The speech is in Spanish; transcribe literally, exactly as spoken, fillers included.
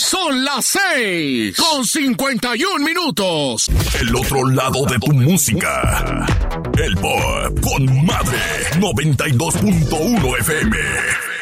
Son las seis con cincuenta y un minutos. El otro lado de tu música. El Pop con Madre noventa y dos punto uno F M.